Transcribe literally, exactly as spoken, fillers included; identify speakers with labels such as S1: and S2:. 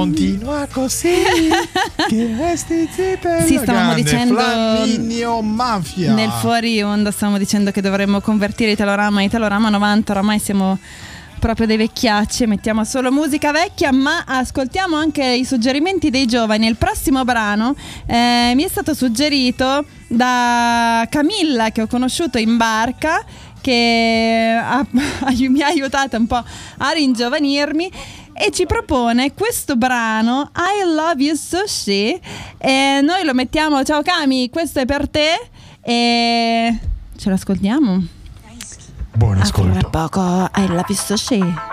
S1: Continua così che resti zitta.
S2: Sì, stavamo dicendo
S1: Flaminio Mafia.
S2: nel fuori onda, stavamo dicendo che dovremmo convertire Italorama Italorama novanta. Oramai siamo proprio dei vecchiacci, mettiamo solo musica vecchia, ma ascoltiamo anche i suggerimenti dei giovani. Il prossimo brano eh, mi è stato suggerito da Camilla, che ho conosciuto in barca, che ha, mi ha aiutato un po' a ringiovanirmi, e ci propone questo brano I Love You Sushi, e noi lo mettiamo. Ciao Cami, questo è per te e ce lo ascoltiamo.
S1: Buon ascolto.
S2: A fra poco I Love You Sushi.